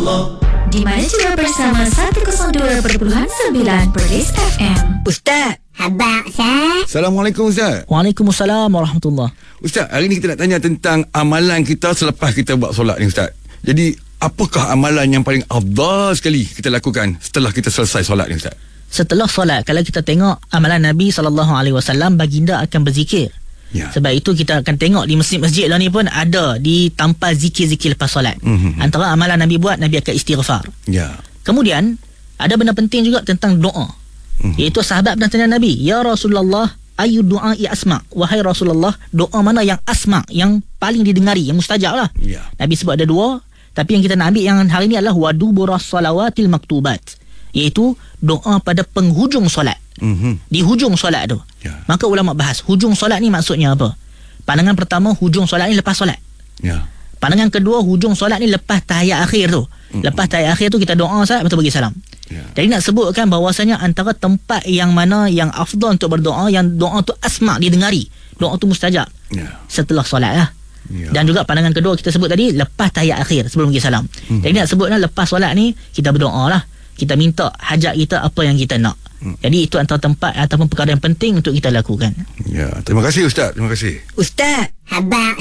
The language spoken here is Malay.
Di mana juga bersama 102.9 Perlis FM. Ustaz. Abang Ustaz. Assalamualaikum Ustaz. Waalaikumsalam warahmatullahi. Ustaz, hari ni kita nak tanya tentang amalan kita selepas kita buat solat ni Ustaz. Jadi, apakah amalan yang paling afdal sekali kita lakukan setelah kita selesai solat ni Ustaz? Setelah solat, kalau kita tengok amalan Nabi SAW, baginda akan berzikir. Ya. Sebab itu kita akan tengok di masjid-masjid lah ni pun ada ditampal zikir-zikir lepas solat. Antara amalan Nabi buat, Nabi akan istighfar. Ya. Kemudian ada benda penting juga tentang doa. Iaitu sahabat pernah tanya Nabi, "Ya Rasulullah, ayu du'ai asma'?" Wahai Rasulullah, doa mana yang asma', yang paling didengari, yang mustajab lah. Ya. Nabi sebut ada dua, tapi yang kita nak ambil yang hari ni adalah waduburas salawatil maktubat, iaitu doa pada penghujung solat. Di hujung solat tu. Ya. Maka ulama bahas hujung solat ni maksudnya apa. Pandangan pertama, hujung solat ni lepas solat. Ya. Pandangan kedua, hujung solat ni lepas tahiyat akhir tu. Lepas tahiyat akhir tu kita doa saat betul bagi salam. Ya. Jadi nak sebutkan bahawasanya antara tempat yang mana yang afdal untuk berdoa, yang doa tu asma' didengari, doa tu mustajab, Ya. setelah solat lah. Ya. Dan juga pandangan kedua kita sebut tadi lepas tahiyat akhir sebelum bagi salam. Jadi nak sebutkan lepas solat ni kita berdoa lah. Kita minta hajat kita apa yang kita nak. Jadi itu antara tempat ataupun perkara yang penting untuk kita lakukan. Ya. Terima kasih Ustaz. Terima kasih. Ustaz. Abang